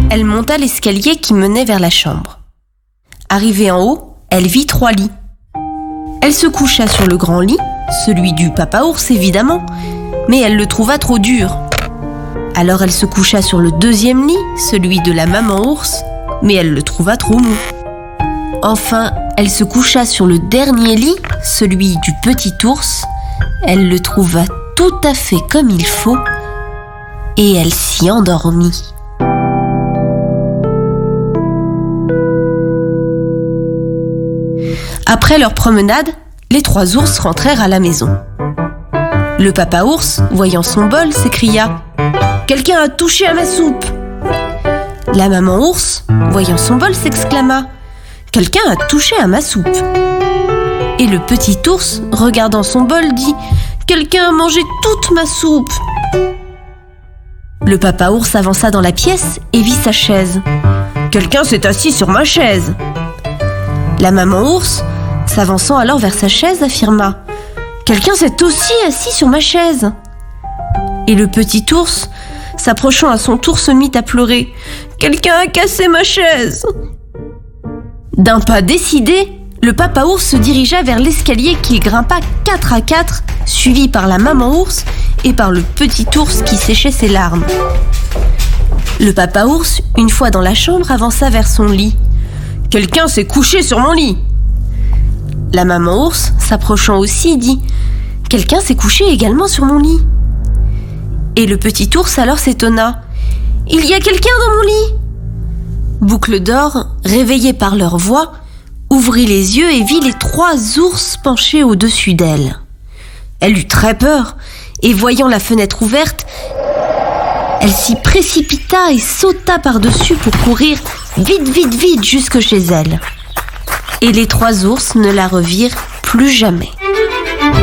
Elle monta l'escalier qui menait vers la chambre. Arrivée en haut, elle vit 3 lits. Elle se coucha sur le grand lit, celui du papa ours évidemment, mais elle le trouva trop dur. Alors elle se coucha sur le 2e lit, celui de la maman ours, mais elle le trouva trop mou. Enfin, elle se coucha sur le dernier lit, celui du petit ours. Elle le trouva tout à fait comme il faut et elle s'y endormit. Après leur promenade, les 3 ours rentrèrent à la maison. Le papa ours, voyant son bol, s'écria « Quelqu'un a touché à ma soupe !» La maman ours, voyant son bol, s'exclama « Quelqu'un a touché à ma soupe !» Et le petit ours, regardant son bol, dit « Quelqu'un a mangé toute ma soupe !» Le papa ours avança dans la pièce et vit sa chaise. « Quelqu'un s'est assis sur ma chaise !» La maman ours, s'avançant alors vers sa chaise, affirma « Quelqu'un s'est aussi assis sur ma chaise !» Et le petit ours, s'approchant à son tour, se mit à pleurer « Quelqu'un a cassé ma chaise !» D'un pas décidé, le papa ours se dirigea vers l'escalier qui grimpa 4 à 4, suivi par la maman ours et par le petit ours qui séchait ses larmes. Le papa ours, une fois dans la chambre, avança vers son lit. « Quelqu'un s'est couché sur mon lit !» La maman ours, s'approchant aussi, dit « Quelqu'un s'est couché également sur mon lit !» Et le petit ours alors s'étonna. « Il y a quelqu'un dans mon lit !» Boucle d'Or, réveillée par leur voix, ouvrit les yeux et vit les 3 ours penchés au-dessus d'elle. Elle eut très peur et voyant la fenêtre ouverte, elle s'y précipita et sauta par-dessus pour courir vite jusque chez elle. Et les 3 ours ne la revirent plus jamais.